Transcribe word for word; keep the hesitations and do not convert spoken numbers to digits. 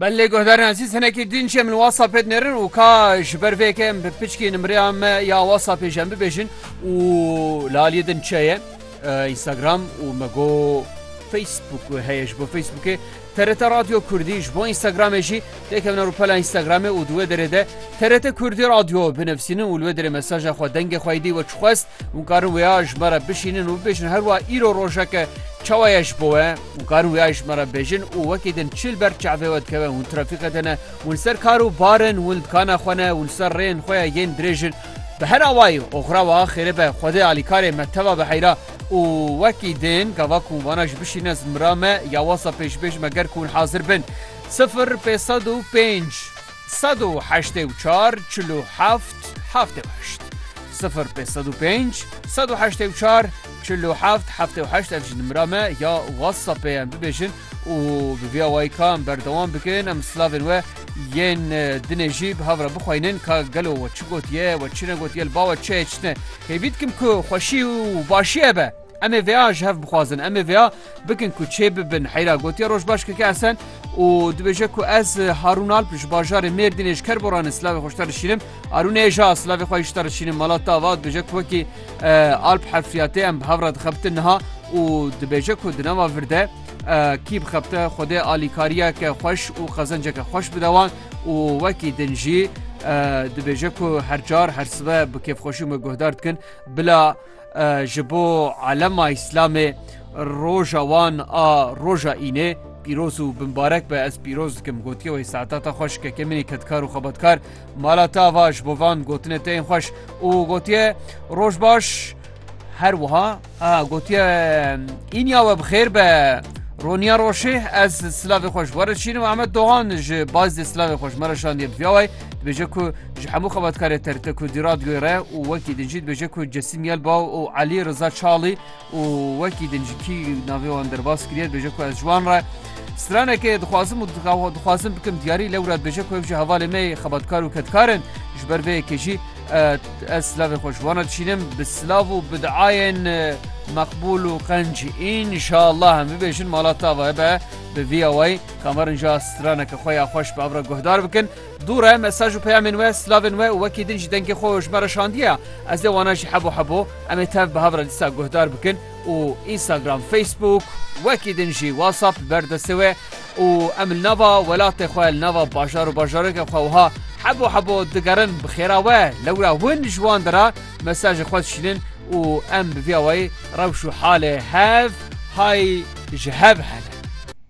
بله گهدارن عزیز هنکی دین چه من واتساپ نرن و کا جبر ویکم بپیچکی نمریم یا واتساپ جنب ببیشن و لالی دن چه اینستاگرام و مگو فیسبوک و هیچ با فیسبوک ترت رادیو کردیش با اینستاگرام جی دیگه من رو پلا اینستاگرام و دو درده ترت کردی رادیو بنفسینه و لو در مساج خود دنگ خویدی و چخست و کارو ویاج مرا بشینن و بشین هر وا ایرو روزه که چوایش بوه و کارو ویاج مرا بشین و وکیدن چیل بر چعبه ود که و ترافیک دنه و سر کارو بارن و کانا خونه و سر رین خویا ین درجن به هر آوای آخر و آخره به خدا علی کار متوا به حیرا و وکیدن که واکو وانش بشین از مرامه یا واسطش بش مگر کون حاضر بن صفر پسد و پنج صد و هشت و چهار چلو هفت هفت و هشت صفر پسد و پنج صد و هشت و چهار چلو هفت هفت و هشت افجن مرامه یا واتساپ هم ببیشن و بیا وایکام بردوام بکن ام سلاون و ین دنجی به هفره بخواینن که گلو و چی گوتیه و چی نگوتیه الباو چه چنه که بیدکم که خوشی و باشیه به اما ویا جهف بخوازن اما ویا بکن که چه ببن حیرا گوتیه روش باش که که اصلا و دبیجه که از هارون آلپش باجار مردینش کر بران اسلاوی خوشتر شیرم هارون ایجا اسلاوی خوشتر شیرم مالات آواد بجه که وکی آلپ حرفیاته هم به هفره دخبت نها و دبیجه که دنوا ورده کیب خبته خود آلیکاریه که خوش و خزنجه که خوش بدوان و وکی دنجی دبیجه که هر جار هر سبه بکیف خوشی مگهدارد کن بلا جبو علم اسلام روژا وان آ روژا اینه پیروز و بمبارک به از پیروز کم گوتی و ساعتات خوش که کمینی کدکار و خبتکار مالاتا واش بوان گوتنه تین خوش و گوتی روش باش هر وها گوتی این یا بخیر به رونیا روشه از سلاوی خوش وارد شین و احمد دوغان ج باز سلاوی خوش مرشان دی بیاوی بجه کو همو خبرکار ترته کو رادیو ره و وکی دنجید بجه کو جسیم یلبا و علی رضا چالی و وکی دنجی کی ناوی و اندرباس کرید بجه کو از جوان را سرانه که دخوازم و دخوازم بکم دیاری لورد بجه کو بجه حواله می خبرکار و کدکارن جبر به کشی از سلاوی خوش وارد شینم بسلاو و بدعاین مقبول و قنج ان شاء الله هم ببیشن مالاتا و به به وی اوی کامرن جا سترانه که خویا خوش به ابر گهدار بکن دوره مساج و پیام و سلاون و وکی دنج دنگ خوش مرشاندیا از دوانش حبو حبو ام تاب به ابر لسا گهدار بکن و اینستاگرام فیسبوک وکی دنجی واتساپ بردسوه و ام نوا ولات خویا نوا باشار و باشار که خوها حبو حبو دگرن بخیراوه لورا ون جوان درا مساج خود شینن و ام بفياوي روشو حاله هاف هاي جهاب هلا